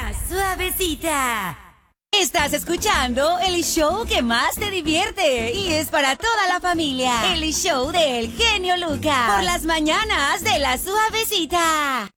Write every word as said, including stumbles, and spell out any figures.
La Suavecita. Estás escuchando el show que más te divierte y es para toda la familia. El show del genio Lucas. Por las mañanas de La Suavecita.